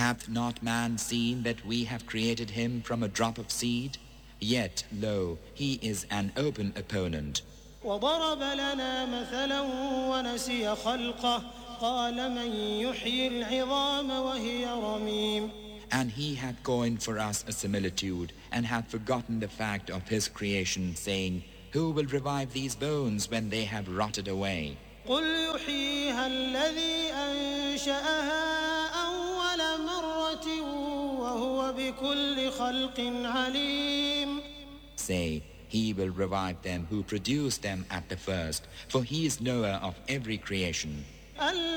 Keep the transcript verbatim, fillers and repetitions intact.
Hath not man seen that we have created him from a drop of seed? Yet, lo, he is an open opponent. وضرب لنا مثلا ونسي خلقه قال من يحيي العظام وهي رميم. And he hath coined for us a similitude, and hath forgotten the fact of his creation, saying, Who will revive these bones when they have rotted away? قل يحييها الذي أنشأها أول مرة وهو بكل خلق عليم. Say, He will revive them who produced them at the first, for he is knower of every creation.